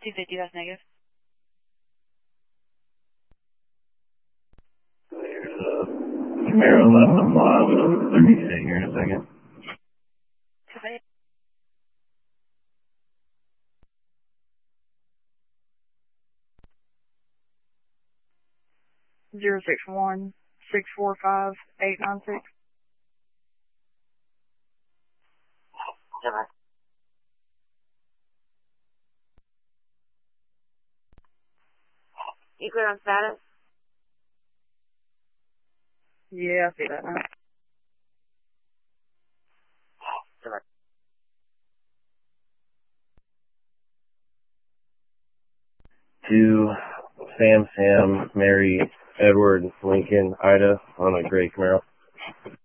250, that's negative. Camaro left the plaza. Let me sit here in a second. 061-645-896. You clear on status? Yeah, I see that now. To Sam, Mary, Edward, Lincoln, Ida on a gray Camaro.